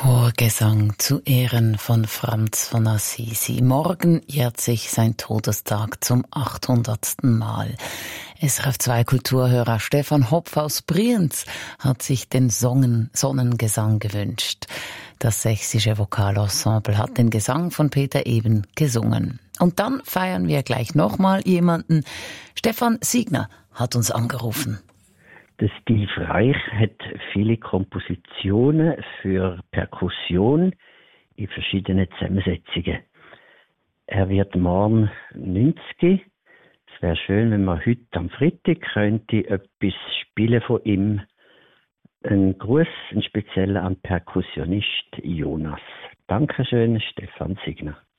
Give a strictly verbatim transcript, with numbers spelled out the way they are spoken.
Chorgesang zu Ehren von Franz von Assisi. Morgen jährt sich sein Todestag zum achthundertsten Mal. S R F zwei Kulturhörer Stefan Hopf aus Brienz hat sich den Sonnen- Sonnengesang gewünscht. Das sächsische Vokalensemble hat den Gesang von Peter Eben gesungen. Und dann feiern wir gleich nochmal jemanden. Stefan Siegner hat uns angerufen. Der Steve Reich hat viele Kompositionen für Perkussion in verschiedenen Zusammensetzungen. Er wird morgen neunzig. Es wäre schön, wenn man heute am Freitag könnte etwas spielen von ihm. Ein Gruß, ein spezieller an Perkussionist Jonas. Dankeschön, Stefan Siegner.